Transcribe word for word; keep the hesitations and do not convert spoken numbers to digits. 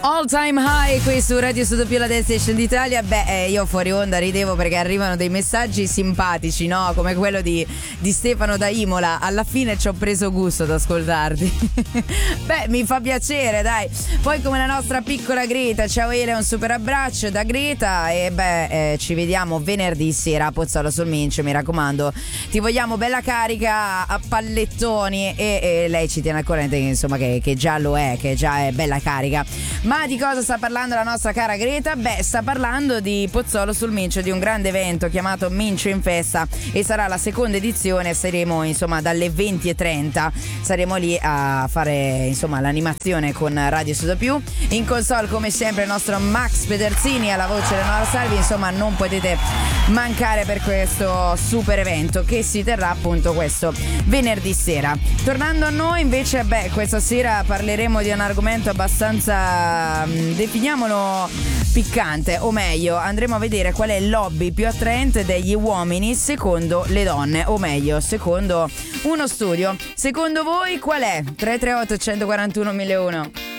All Time High qui su Radio Studio Più, la Dance Station d'Italia. Beh, eh, io fuori onda ridevo perché arrivano dei messaggi simpatici, no? Come quello di, di Stefano da Imola. Alla fine ci ho preso gusto ad ascoltarti. Beh, mi fa piacere, dai. Poi come la nostra piccola Greta. Ciao Ele, un super abbraccio da Greta. E beh, eh, ci vediamo venerdì sera a Pozzolo sul Mincio, mi raccomando. Ti vogliamo bella carica a pallettoni. E, e lei ci tiene al corrente che insomma che, che già lo è, che già è bella carica. Ma Ma di cosa sta parlando la nostra cara Greta? Beh, sta parlando di Pozzolo sul Mincio, di un grande evento chiamato Mincio in Festa, e sarà la seconda edizione. Saremo insomma dalle venti e trenta, saremo lì a fare insomma l'animazione con Radio Studio Più. In console come sempre il nostro Max Pederzini, alla voce Leonora Salvi. Insomma non potete mancare per questo super evento che si terrà appunto questo venerdì sera. Tornando a noi invece, beh, questa sera parleremo di un argomento abbastanza, definiamolo piccante, o meglio andremo a vedere qual è l'hobby più attraente degli uomini secondo le donne, o meglio secondo uno studio. Secondo voi qual è? tre tre otto uno quattro uno uno zero uno.